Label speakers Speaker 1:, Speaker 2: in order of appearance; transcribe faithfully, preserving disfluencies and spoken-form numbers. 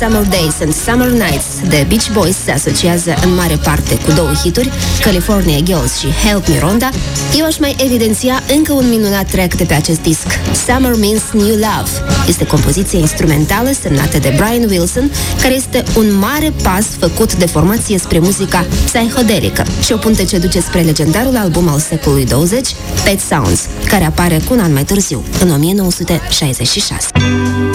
Speaker 1: Summer Days and Summer Nights de Beach Boys se asociază în mare parte cu două hituri, California Girls și Help Me Rhonda. Eu aș mai evidenția încă un minunat track de pe acest disc, Summer Means New Love. Este compoziție instrumentală semnată de Brian Wilson, care este un mare pas făcut de formație spre muzica psihodelică și o punte ce duce spre legendarul album al secolului douăzeci, Pet Sounds, care apare cu un an mai târziu, în o mie nouă sute șaizeci și șase.